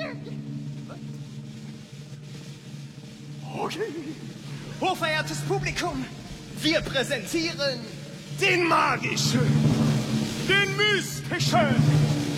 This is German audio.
Okay. Hochverehrtes Publikum, wir präsentieren den magischen, den mystischen,